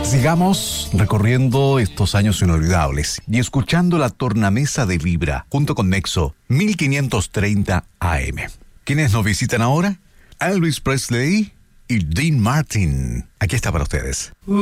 Sigamos recorriendo estos años inolvidables y escuchando la tornamesa de Vibra junto con Nexo 1530 AM. ¿Quiénes nos visitan ahora? Elvis Presley y Dean Martin. Aquí está para ustedes.